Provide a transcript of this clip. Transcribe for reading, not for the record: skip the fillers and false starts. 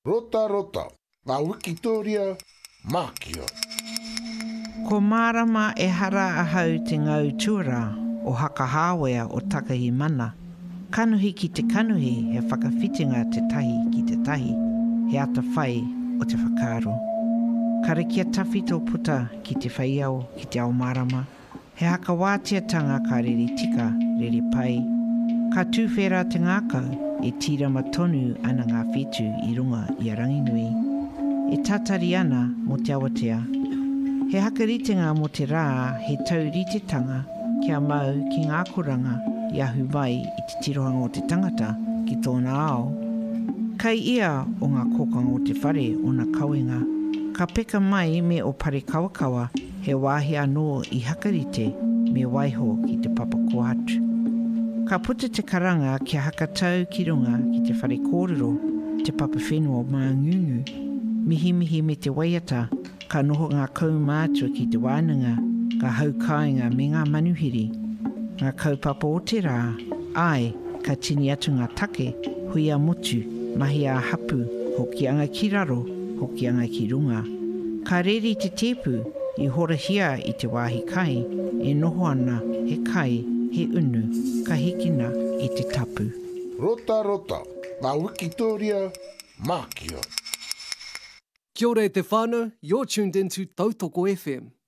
Rota rota, ngā Wikitoria, Mākia. Ko Marama e hara ahau te ngau tuara o Hakahāwea o Takahi Mana. Kanuhi ki te kanuhi he whakawhitinga te tahi ki te tahi, he ata whai o te whakaaro. Kare kia tawhi tō puta ki te whaiao ki te ao Marama, he haka wātiatanga ka riri tika, riri pai. Ka tūwhera te ngākau e tirama tonu ana ngā whetu i runga i a Ranginui. E tatari ana mo te awatea. He hakaritenga mo te rā he tauritetanga kia mau ki ngā koranga i ahu mai i te tirohanga o te tangata ki tōna ao. Kai ia o ngā kōkanga o te whare o ngā kauenga. Ka peka mai me o pare kawakawa he wāhi anō i hakarite me waiho ki te papako atu. Ka puta te karanga kia hakatau ki runga ki te whare kōrero, te papa whenua o Māngungu. Mihi mihi me te waiata, ka noho ngā kaumātua ki te wānanga, ka haukainga me ngā manuhiri. Ngā kaupapa o te rā, ai, ka tini atu ngā take, hui a motu, mahi a hapu, hoki anga ki raro, hoki anga ki runga. Ka reri te tepu, i horahia i te wāhi kai, e noho ana he kai, he unu, ka hikina i te tapu. Rota rota, ngā Wikitoria, Mākia. Kia ora e te whānau, you're tuned into Tautoko FM.